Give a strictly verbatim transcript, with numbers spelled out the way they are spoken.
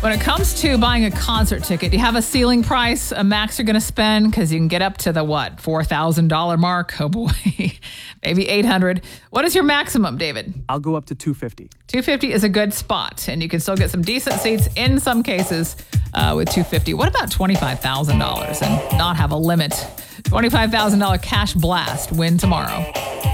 When it comes to buying a concert ticket, do you have a ceiling price, a max you're going to spend? Because you can get up to the, what, four thousand dollars mark? Oh, boy. Maybe eight hundred dollars. What is your maximum, David? I'll go up to two hundred fifty dollars. two hundred fifty dollars is a good spot, and you can still get some decent seats in some cases uh, with two hundred fifty dollars. What about twenty-five thousand dollars and not have a limit? twenty-five thousand dollars cash blast. Win tomorrow.